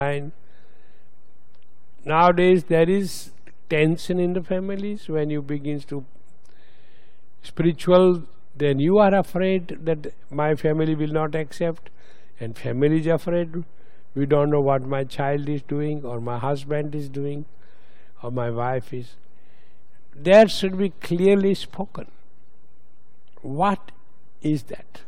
Nowadays there is tension in the families. When you begin to spiritual, then you are afraid that my family will not accept, and family is afraid. We don't know what my child is doing, or my husband is doing, or my wife is. There should be clearly spoken. What is that?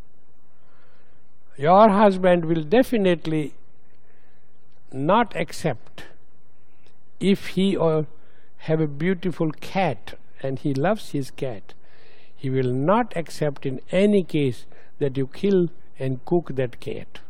Your husband will definitely not accept if he or have a beautiful cat and he loves his cat. He will not accept in any case that you kill and cook that cat.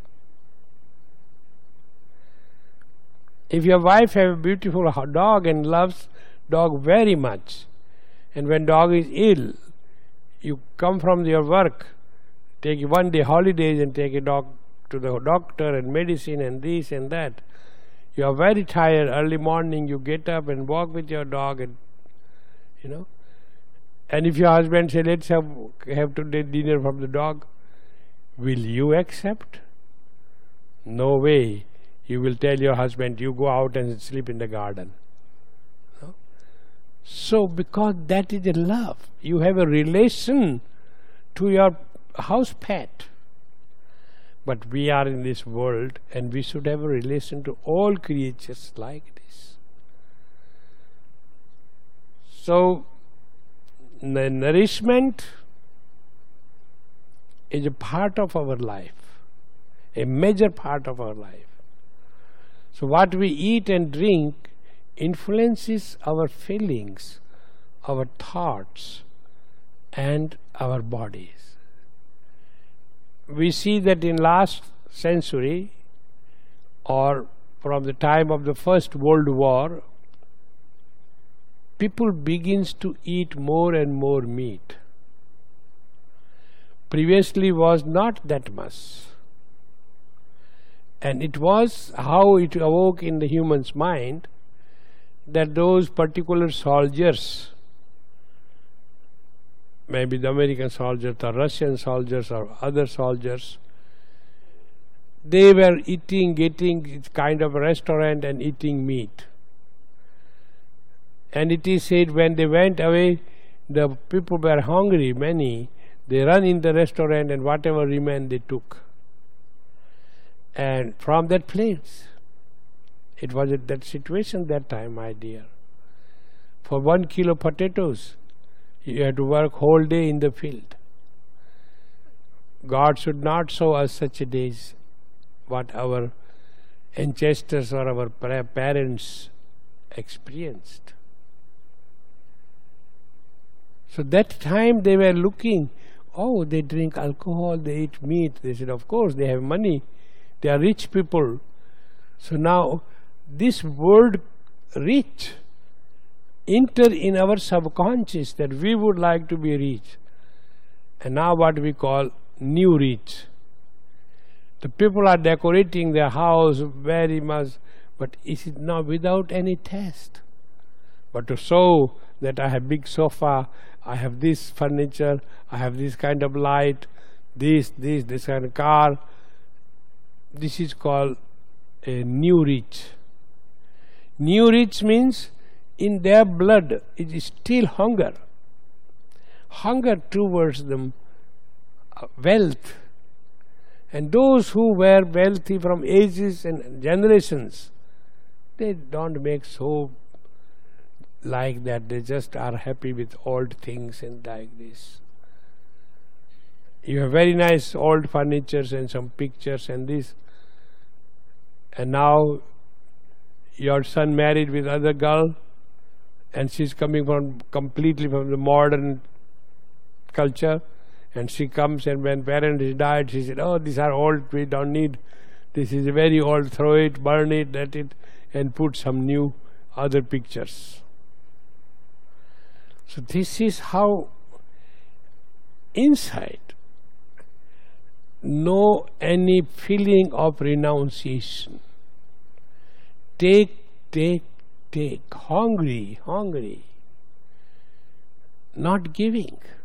If your wife have a beautiful dog and loves dog very much, and when dog is ill, you come from your work, take 1 day holidays and take a dog to the doctor and medicine and this and that. You are very tired, early morning you get up and walk with your dog, and and if your husband says, let's have today dinner from the dog, will you accept? No way. You will tell your husband, you go out and sleep in the garden. No? So because that is a love, you have a relation to your house pet. But we are in this world and we should have a relation to all creatures like this. So the nourishment is a part of our life, a major part of our life. So what we eat and drink influences our feelings, our thoughts, and our bodies. We see that in last century, or from the time of the First World War, people begins to eat more and more meat. Previously was not that much. And it was how it awoke in the human's mind that those particular soldiers, maybe the American soldiers or Russian soldiers or other soldiers, they were getting kind of a restaurant and eating meat. And it is said when they went away, the people were hungry, many, they run in the restaurant and whatever remained they took. And from that place, it was at that situation that time, my dear. For 1 kilo potatoes, you had to work whole day in the field. God should not show us such days what our ancestors or our parents experienced. So that time they were looking, oh, they drink alcohol, they eat meat. They said, of course, they have money. They are rich people. So now this word rich enter in our subconscious that we would like to be rich. And now what we call new rich. The people are decorating their house very much, but it is not without any taste. But to show that I have big sofa, I have this furniture, I have this kind of light, this kind of car, this is called a new rich. New rich means in their blood it is still hunger. Hunger towards them wealth. And those who were wealthy from ages and generations, they don't make so like that. They just are happy with old things and like this. You have very nice old furnitures and some pictures and this. And now your son married with other girl and she's coming from completely from the modern culture, and she comes and when parents died, she said, oh, these are old, we don't need, this is very old, throw it, burn it, let it, and put some new other pictures. So this is how inside no any feeling of renunciation. Take, hungry, not giving.